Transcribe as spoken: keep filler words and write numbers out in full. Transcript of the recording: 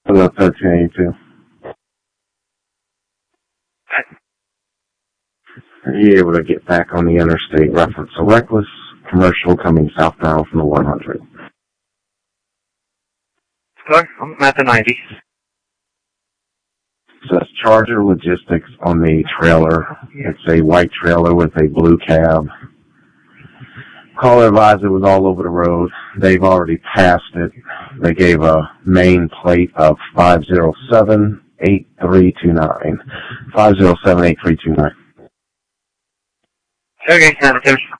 the thirteen eighty-two. Are you able to get back on the interstate reference? A reckless commercial coming southbound from the one hundred. Sorry, I'm at the ninety. Says Charger Logistics on the trailer. It's a white trailer with a blue cab. Caller advised it was all over the road. They've already passed it. They gave a main plate of five zero seven eight three two nine. five zero seven eight three two nine. Okay, Santa Cruz.